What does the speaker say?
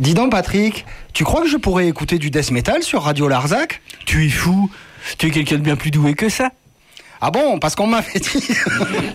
Dis donc Patrick, tu crois que je pourrais écouter du death metal sur Radio Larzac ? Tu es fou. Tu es quelqu'un de bien plus doué que ça. Ah bon, parce qu'on m'avait dit...